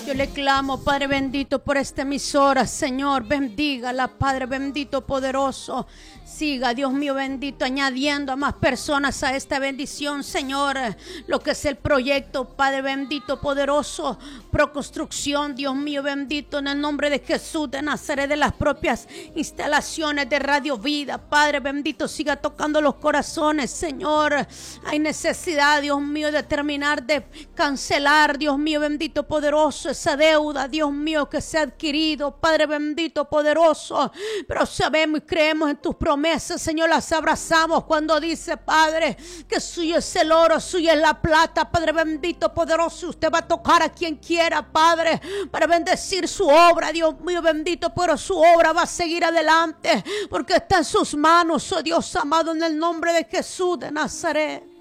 Yo le clamo, Padre bendito, por esta emisora, Señor, bendígala, Padre bendito, poderoso. Siga, Dios mío bendito, añadiendo a más personas a esta bendición, Señor, lo que es el proyecto, Padre bendito, poderoso, Proconstrucción, Dios mío bendito, en el nombre de Jesús de Nazaret, de las propias instalaciones de Radio Vida, Padre bendito, siga tocando los corazones, Señor. Hay necesidad, Dios mío, de terminar de cancelar, Dios mío bendito, poderoso, esa deuda, Dios mío, que se ha adquirido, Padre bendito, poderoso, pero sabemos y creemos en tus promesas, Señor, las abrazamos cuando dice, Padre, que suyo es el oro, suya es la plata, Padre bendito, poderoso. Usted va a tocar a quien quiera, Padre, para bendecir su obra, Dios mío bendito, pero su obra va a seguir adelante, porque está en sus manos, oh Dios amado, en el nombre de Jesús de Nazaret.